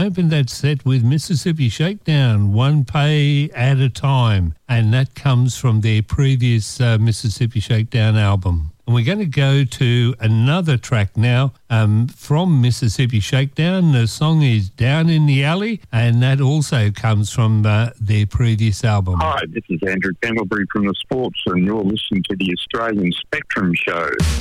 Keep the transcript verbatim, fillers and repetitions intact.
opened that set with Mississippi Shakedown, One Pay at a Time, and that comes from their previous uh, Mississippi Shakedown album. And we're going to go to another track now um, from Mississippi Shakedown. The song is Down in the Alley, and that also comes from uh, their previous album. Hi, this is Andrew Pendlebury from The Sports, and you're listening to the Australian Spectrum Show.